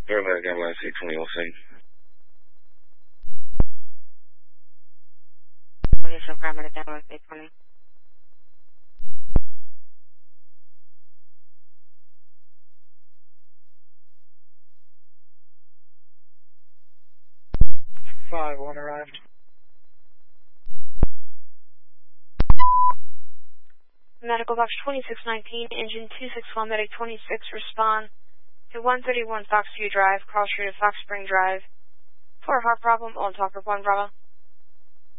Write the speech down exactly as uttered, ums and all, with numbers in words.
Paramedic ambulance eight twenty-one scene. Okay, so paramedic ambulance eight twenty. five one arrived. Medical box twenty-six nineteen, engine two six one, medic twenty-six, respond to one thirty-one Foxview Drive, cross street of Fox Spring Drive. For a heart problem, on talker one Bravo.